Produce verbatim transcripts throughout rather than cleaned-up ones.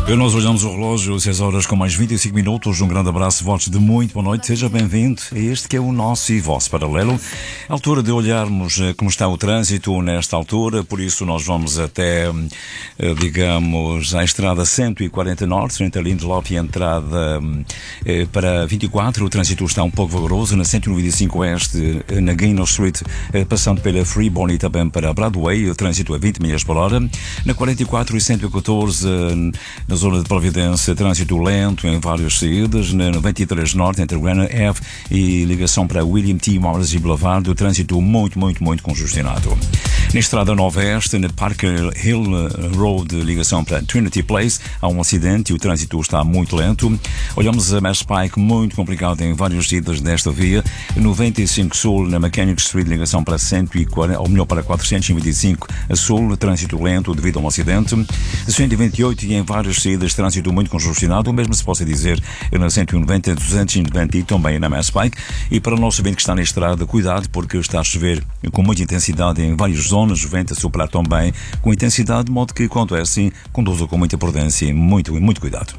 E nós olhamos o relógio, seis horas com mais vinte e cinco minutos. Um grande abraço, votos de muito boa noite. Seja bem-vindo a este que é o nosso e vosso paralelo. A altura de olharmos como está o trânsito nesta altura, por isso nós vamos até, digamos, à estrada cento e quarenta Norte, entre a Lindelof e a entrada para vinte e quatro. O trânsito está um pouco vagaroso. Na cento e noventa e cinco Oeste, na Gaynor Street, passando pela Freeborn e também para Broadway, o trânsito a vinte milhas por hora. Na quarenta e quatro e cento e catorze, na zona de Providência, trânsito lento em várias saídas. Na noventa e três Norte, entre Granada Ave e ligação para William T. Morrissey Boulevard, o trânsito muito, muito, muito congestionado. Na estrada nova Oeste, na Parker Hill Road, ligação para Trinity Place, há um acidente e o trânsito está muito lento. Olhamos a Mass Pike, muito complicado em várias saídas desta via. noventa e cinco Sul, na Mechanic Street, ligação para cento e quarenta, ou melhor, para quatrocentos e vinte e cinco Sul, trânsito lento devido a um acidente. cento e vinte e oito e em várias saídas, trânsito muito congestionado, o mesmo se possa dizer na cento e noventa, duzentos e noventa e também na Mass Pike. E para o nosso ouvinte que está na estrada, cuidado, porque está a chover com muita intensidade em várias zonas, o vento a soprar também com intensidade, de modo que, quando é assim, conduza com muita prudência e muito, muito cuidado.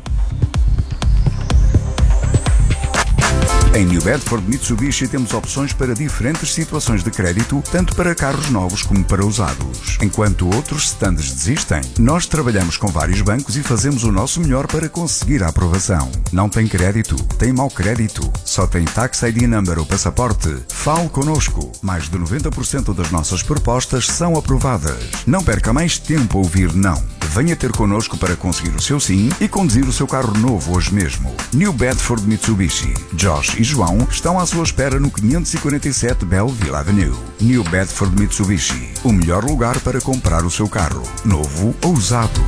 Em New Bedford Mitsubishi temos opções para diferentes situações de crédito, tanto para carros novos como para usados. Enquanto outros stands desistem, nós trabalhamos com vários bancos e fazemos o nosso melhor para conseguir a aprovação. Não tem crédito? Tem mau crédito? Só tem Tax I D Number ou passaporte? Fale connosco. Mais de noventa por cento das nossas propostas são aprovadas. Não perca mais tempo a ouvir não. Venha ter connosco para conseguir o seu sim e conduzir o seu carro novo hoje mesmo. New Bedford Mitsubishi. Josh e João estão à sua espera no quinhentos e quarenta e sete Belleville Avenue. New Bedford Mitsubishi. O melhor lugar para comprar o seu carro, novo ou usado.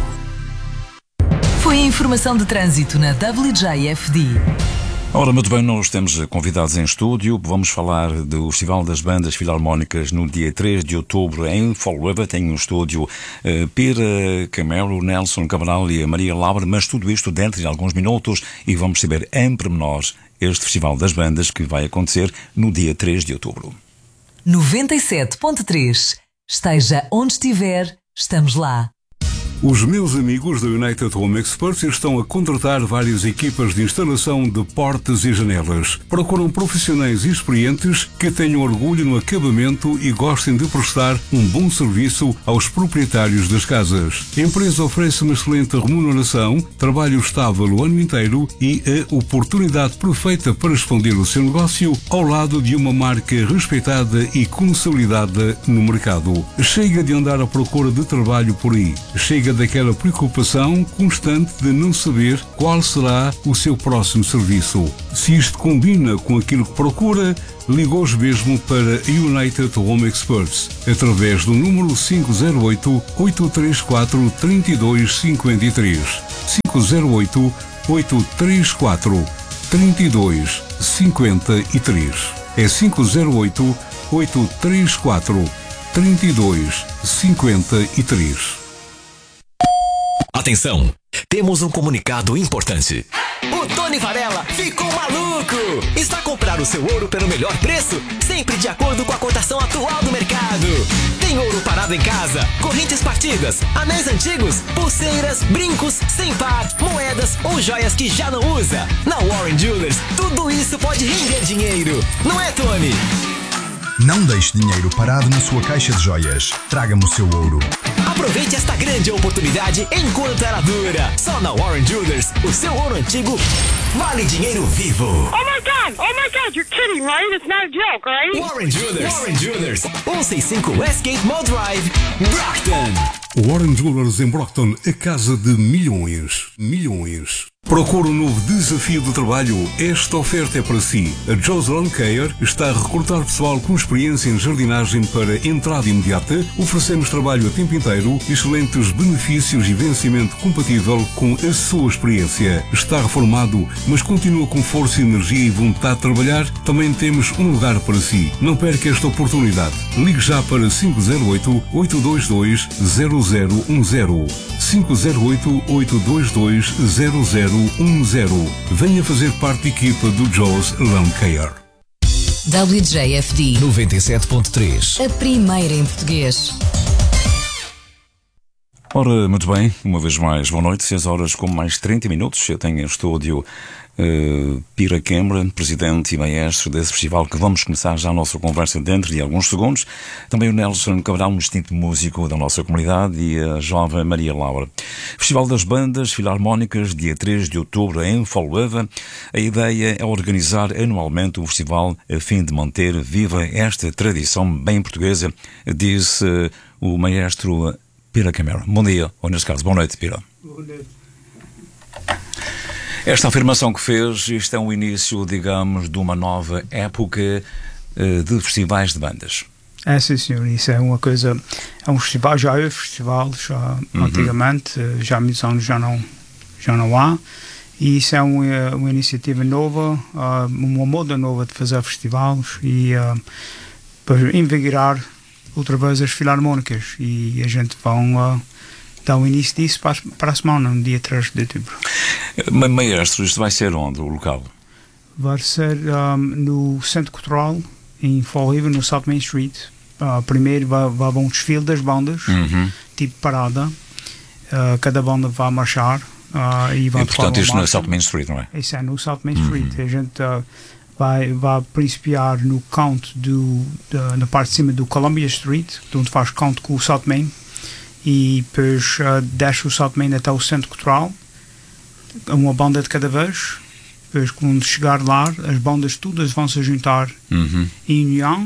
Foi a informação de trânsito na W J F D. Ora, muito bem, nós temos convidados em estúdio. Vamos falar do Festival das Bandas Filarmónicas no dia três de outubro em Fall River. Tem um estúdio uh, Pira Camelo, Nelson Cabral e a Maria Laura, mas tudo isto dentro de alguns minutos e vamos saber em pormenores este Festival das Bandas que vai acontecer no dia três de outubro. noventa e sete ponto três. Esteja onde estiver, estamos lá. Os meus amigos da United Home Experts estão a contratar várias equipas de instalação de portas e janelas. Procuram profissionais experientes que tenham orgulho no acabamento e gostem de prestar um bom serviço aos proprietários das casas. A empresa oferece uma excelente remuneração, trabalho estável o ano inteiro e a oportunidade perfeita para expandir o seu negócio ao lado de uma marca respeitada e consolidada no mercado. Chega de andar à procura de trabalho por aí. Chega daquela preocupação constante de não saber qual será o seu próximo serviço. Se isto combina com aquilo que procura, ligue hoje mesmo para United Home Experts através do número cinco zero oito, oito três quatro, três dois cinco três. cinco zero oito, oito três quatro, três dois cinco três. É cinco zero oito, oito três quatro, três dois cinco três. Atenção, temos um comunicado importante. O Tony Varela ficou maluco! Está a comprar o seu ouro pelo melhor preço, sempre de acordo com a cotação atual do mercado. Tem ouro parado em casa, correntes partidas, anéis antigos, pulseiras, brincos, sem par, moedas ou joias que já não usa. Na Warren Jewelers, tudo isso pode render dinheiro. Não é, Tony? Não deixe dinheiro parado na sua caixa de joias. Traga-me o seu ouro. Aproveite esta grande oportunidade enquanto ela dura. Só na Warren Jewelers, o seu ouro antigo vale dinheiro vivo. Oh my God! Oh my God! You're kidding, right? It's not a joke, right? Warren Jewelers. Warren Jewelers. cento e sessenta e cinco Westgate Mall Drive, Brockton. Warren Jewelers em Brockton, a casa de milhões. Milhões. Procura um novo desafio de trabalho? Esta oferta é para si. A Jose Lawn Care está a recrutar pessoal com experiência em jardinagem para entrada imediata. Oferecemos trabalho a tempo inteiro, excelentes benefícios e vencimento compatível com a sua experiência. Está reformado, mas continua com força, energia e vontade de trabalhar? Também temos um lugar para si. Não perca esta oportunidade. Ligue já para cinco zero oito, oito dois dois, zero zero um zero. cinco zero oito, oito dois dois, zero zero um zero. Venha fazer parte da equipa do Jose Lawn Care. W J F D noventa e sete ponto três. A primeira em português. Ora, muito bem, uma vez mais, boa noite, seis horas com mais trinta minutos. Eu tenho em estúdio uh, Pira Câmara, presidente e maestro desse festival, que vamos começar já a nossa conversa dentro de alguns segundos. Também o Nelson Cabral, um distinto músico da nossa comunidade, e a jovem Maria Laura. Festival das Bandas Filarmónicas, dia três de outubro, em Folgueva. A ideia é organizar anualmente o festival a fim de manter viva esta tradição bem portuguesa, disse uh, o maestro Pira Câmara. Bom dia, ou neste caso, boa noite, Pira. Boa noite. Esta afirmação que fez, isto é um início, digamos, de uma nova época uh, de festivais de bandas. É, sim, senhor. Isso é uma coisa... É um festival, já é festival, já uhum. antigamente, já há muitos anos já não, já não há. E isso é uma, uma iniciativa nova, uh, uma moda nova de fazer festivais e uh, para invigorar outra vez as filarmónicas, e a gente vai uh, dar o início disso para, para a semana, no dia três de outubro. Maestro, isto vai ser onde, o local? Vai ser um, no Centro Cultural, em Fall River, no South Main Street. Uh, primeiro vai, vai haver um desfile das bandas, uhum. tipo parada. Uh, cada banda vai marchar. Uh, e vai e, portanto, isto no South Main Street, não é? Isso é no South Main Street. Uhum. A gente... Uh, Vai, vai principiar no count do, da, na parte de cima do Columbia Street, onde faz count com o South Main, e depois uh, desce o South Main até o Centro Cultural, uma banda de cada vez. Depois, quando chegar lá, as bandas todas vão se juntar uhum. em união,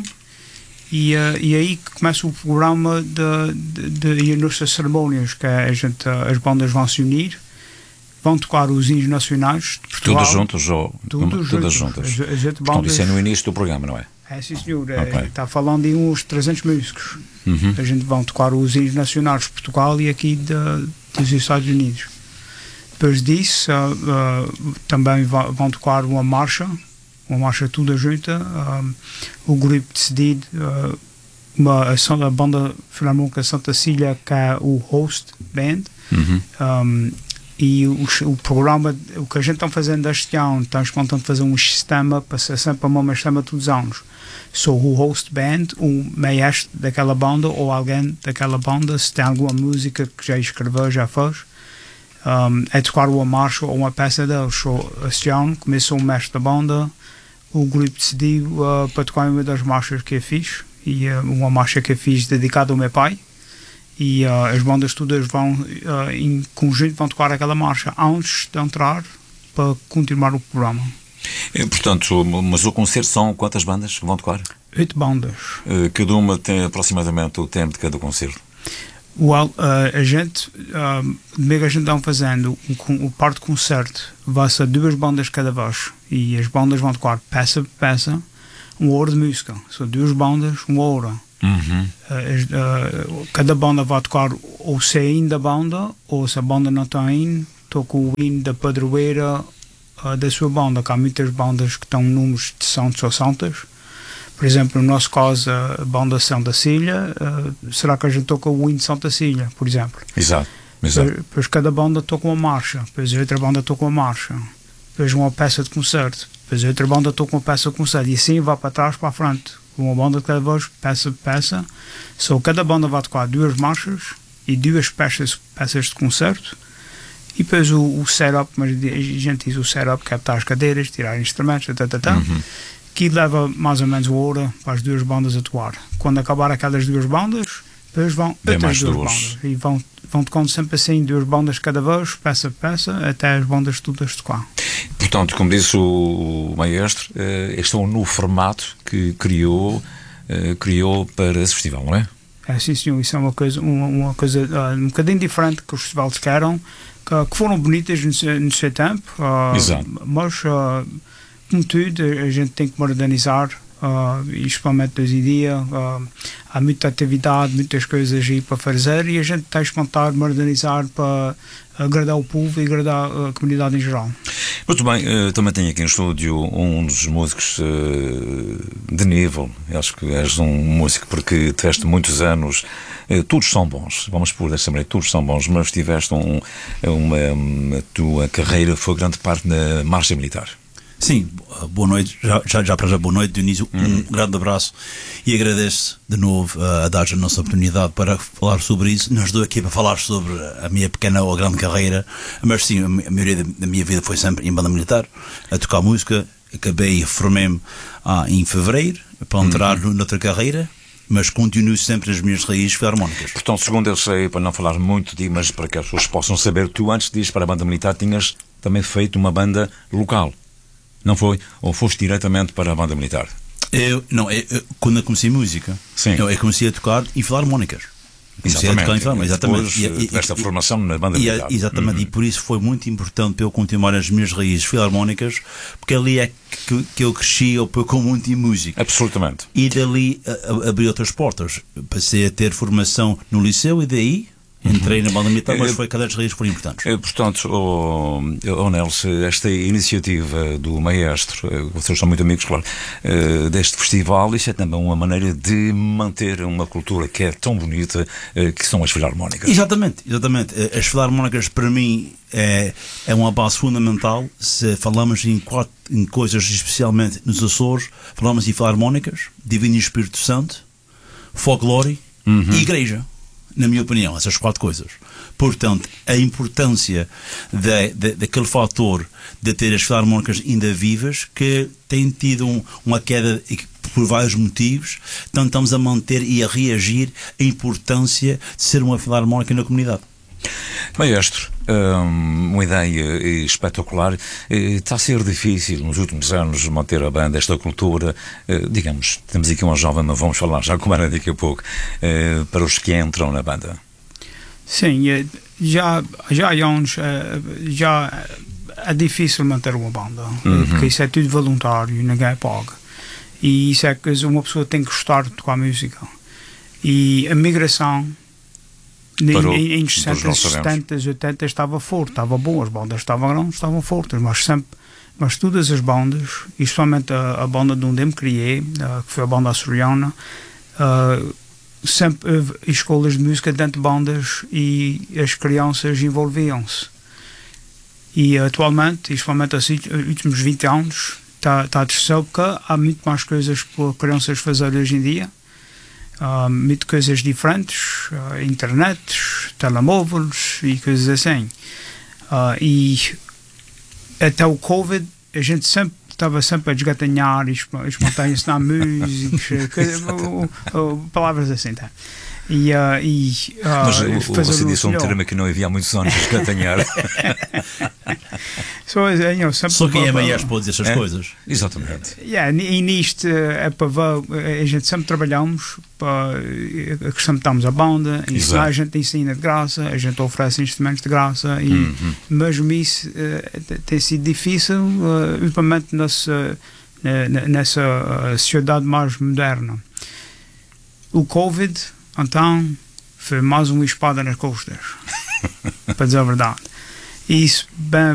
e, uh, e aí que começa o programa de, de, de, de nossas cerimónias, que é a gente, uh, as bandas vão se unir, vão tocar os hinos nacionais de Portugal. Todas juntas ou Tudo todas juntas? juntas. A, a gente Portanto, isso é no início do programa, não é? É, sim, senhor. Okay. É, está falando de uns trezentos músicos. Uhum. A gente vão tocar os hinos nacionais de Portugal e aqui de, dos Estados Unidos. Depois disso, uh, uh, também vão tocar uma marcha, uma marcha toda junta. Uh, o grupo decidido, uh, uma, a, a banda Filarmónica Santa Cília, que é o host band. Uhum. Um, E o, o programa, o que a gente está fazendo este ano, estamos tentando fazer um sistema para ser sempre o mesmo sistema todos os anos. Sou o host band, o maestro daquela banda ou alguém daquela banda, se tem alguma música que já escreveu, já fez, um, é tocar uma marcha ou uma peça deles. So, este ano começou o mestre da banda, o grupo decidiu uh, para tocar uma das marchas que eu fiz, e uh, uma marcha que eu fiz dedicada ao meu pai. E uh, as bandas todas vão uh, em conjunto vão tocar aquela marcha antes de entrar para continuar o programa. E, portanto, mas o concerto são quantas bandas que vão tocar? Oito bandas. Uh, cada uma tem aproximadamente o tempo de cada concerto? Well, uh, a gente uh, mesmo a gente está fazendo o, o parte de concerto vai ser duas bandas cada vez, e as bandas vão tocar peça por peça, uma hora de música. São duas bandas, uma hora. Uhum. Uh, uh, cada banda vai tocar ou se é hino da banda, ou se a banda não tem hino, toca o hino da padroeira uh, da sua banda, que há muitas bandas que têm números de santos ou santas. Por exemplo, no nosso caso, a banda Santa Cília, uh, será que a gente toca o hino de Santa Cília, por exemplo? Exato, exato. Depois, depois cada banda toca uma marcha, depois a outra banda toca uma marcha, depois uma peça de concerto, depois a outra banda toca uma peça de concerto, e assim vai para trás, para a frente. Uma banda de cada vez, peça por peça. So, cada banda vai tocar duas marchas e duas peças, peças de concerto. E depois o, o setup, mas a gente diz o setup, que é botar as cadeiras, tirar instrumentos, tá, tá, tá, uhum. que leva mais ou menos uma hora para as duas bandas atuar. Quando acabar aquelas duas bandas, depois vão Bem outras duas, duas bandas. E vão, vão tocando sempre assim, duas bandas cada vez, peça por peça, até as bandas todas tocar. Portanto, como disse o maestro, este é um novo formato que criou, criou para esse festival, não é? É, sim, senhor. Isso é uma coisa, uma, uma coisa uh, um bocadinho diferente que os festivais querem, que, que foram bonitas no seu, no seu tempo. Uh, Exato. Mas, uh, como tudo, a gente tem que modernizar, uh, especialmente hoje em dia. Uh, há muita atividade, muitas coisas aí para fazer, e a gente tem que tentar modernizar para agradar o povo e agradar a comunidade em geral. Muito bem, uh, também tenho aqui no estúdio um dos músicos uh, de nível. Eu acho que és um músico porque tiveste muitos anos, uh, todos são bons, vamos por desta maneira, todos são bons, mas tiveste um, uma, uma tua carreira foi grande parte na marcha militar. Sim, boa noite, já, já, já para já boa noite, Dionísio, uhum. um grande abraço e agradeço de novo uh, a dar a nossa oportunidade para falar sobre isso. Não estou aqui para falar sobre a minha pequena ou grande carreira, mas sim, a maioria da minha vida foi sempre em banda militar, a tocar música. Acabei e formei-me ah, em fevereiro para entrar uhum. noutra carreira, mas continuo sempre nas minhas raízes filarmónicas. Portanto, segundo eu sei, para não falar muito de ti, mas para que as pessoas possam saber, tu antes de ir para a banda militar tinhas também feito uma banda local. Não foi? Ou foste diretamente para a banda militar? Eu, não, eu, eu, quando eu comecei música, Sim. Eu, eu comecei a tocar em filarmónicas. Comecei exatamente. a tocar em filarmónicas, exatamente. E, e, esta e, formação na banda e, militar. Exatamente, uhum. E por isso foi muito importante para eu continuar as minhas raízes filarmónicas, porque ali é que, que eu cresci, eu com muito em música. Absolutamente. E dali a, a, abri outras portas. Passei a ter formação no liceu e daí entrei na banda militar, mas foi cada das raízes foram importantes. Portanto, oh, oh Nelson, esta iniciativa do maestro, vocês são muito amigos, claro, deste festival, isso é também uma maneira de manter uma cultura que é tão bonita, que são as filarmónicas. Exatamente, exatamente. As filarmónicas, para mim, é, é uma base fundamental. Se falamos em, quatro, em coisas, especialmente nos Açores, falamos em filarmónicas, Divino Espírito Santo, folclore uhum. e igreja. Na minha opinião, essas quatro coisas. Portanto, a importância de, de, daquele fator de ter as filarmónicas ainda vivas, que tem tido um, uma queda por vários motivos, então estamos a manter e a reagir a importância de ser uma filarmónica na comunidade. Maestro, uma ideia espetacular. Está a ser difícil nos últimos anos manter a banda, esta cultura, digamos, temos aqui uma jovem, mas vamos falar já como era daqui a pouco, para os que entram na banda. Sim, já, já há anos já é difícil manter uma banda, uhum. porque isso é tudo voluntário, ninguém paga. E isso é que uma pessoa tem que gostar de tocar música. E a migração Em, em setenta, oitenta estava forte, estava bom, as bandas estavam grandes, estavam fortes, mas sempre, mas todas as bandas, e somente a, a banda de onde eu me criei, uh, que foi a banda açoriana, uh, sempre houve escolas de música dentro de bandas e as crianças envolviam-se. E atualmente, e somente nos últimos vinte anos, está tá a terceira época, há muito mais coisas para crianças fazer hoje em dia. Uh, muito coisas diferentes, uh, internet, telemóveis e coisas assim. Uh, e até o Covid, a gente sempre estava sempre a desgatanhar, a ensinar músicas, palavras assim, tá? E, uh, e, uh, Mas uh, você disse um termo que não havia há muitos anos, desgatanhar. So, you know, Só quem é maestro pode dizer essas é? coisas. Exatamente. Yeah, e nisto é para ver, a gente sempre trabalhamos para acrescentarmos a banda, ensinar, a gente ensina de graça, a gente oferece instrumentos de graça, e uhum. mesmo isso uh, tem sido difícil, uh, ultimamente nessa, uh, nessa uh, sociedade mais moderna. O Covid, então, foi mais uma espada nas costas, para dizer a verdade. E isso, bem,